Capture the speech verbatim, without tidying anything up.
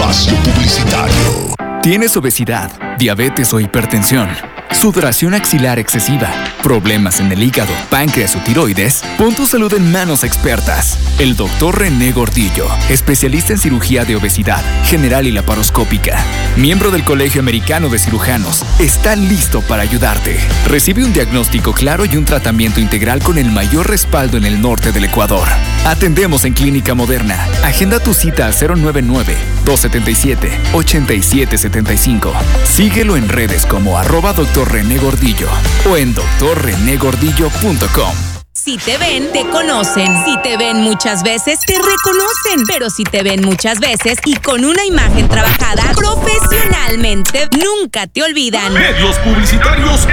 Espacio Publicitario. ¿Tienes obesidad, diabetes o hipertensión? ¿Sudoración axilar excesiva? ¿Problemas en el hígado, páncreas o tiroides? Pon tu salud en manos expertas. El doctor René Gordillo, especialista en cirugía de obesidad, general y laparoscópica, miembro del Colegio Americano de Cirujanos, está listo para ayudarte. Recibe un diagnóstico claro y un tratamiento integral con el mayor respaldo en el norte del Ecuador. Atendemos en Clínica Moderna. Agenda tu cita al cero nueve nueve, dos siete siete, ocho siete siete cinco. Síguelo en redes como arroba doctor René Gordillo o en doctor rené gordillo punto com. Si te ven, te conocen. Si te ven muchas veces, te reconocen. Pero si te ven muchas veces y con una imagen trabajada profesionalmente, nunca te olvidan. Medios publicitarios